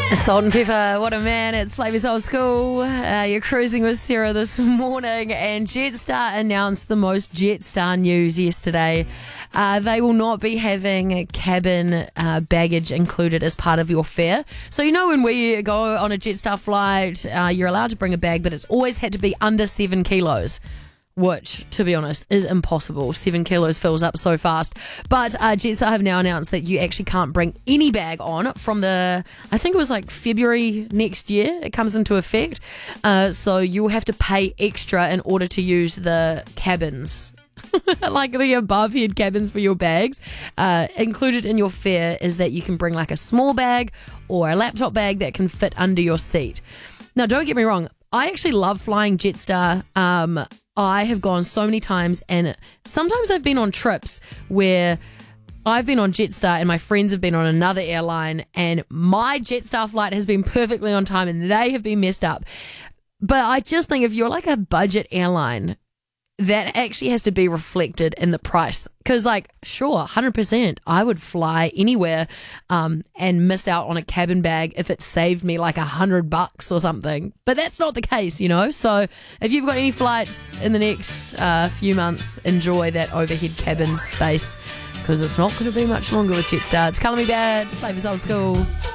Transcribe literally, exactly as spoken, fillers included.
Salt and Pepper, what a man, it's Flavors Old School. Uh, you're cruising with Sarah this morning, and Jetstar announced the most Jetstar news yesterday. Uh, they will not be having cabin uh, baggage included as part of your fare. So you know when we go on a Jetstar flight, uh, you're allowed to bring a bag, but it's always had to be under seven kilos. Which, to be honest, is impossible. Seven kilos fills up so fast. But uh, Jetstar have now announced that you actually can't bring any bag on from the, I think it was like February next year. It comes into effect. Uh, so you will have to pay extra in order to use the cabins. Like the above head cabins for your bags. Uh, included in your fare is that you can bring like a small bag or a laptop bag that can fit under your seat. Now, don't get me wrong. I actually love flying Jetstar. Um, I have gone so many times, and sometimes I've been on trips where I've been on Jetstar and my friends have been on another airline, and my Jetstar flight has been perfectly on time and they have been messed up. But I just think if you're like a budget airline, that actually has to be reflected in the price. Because, like, sure, one hundred percent, I would fly anywhere um, and miss out on a cabin bag if it saved me like a hundred bucks or something. But that's not the case, you know? So if you've got any flights in the next uh, few months, enjoy that overhead cabin space, because it's not going to be much longer with Jetstar. It's Colour Me Bad, Flavors Old School.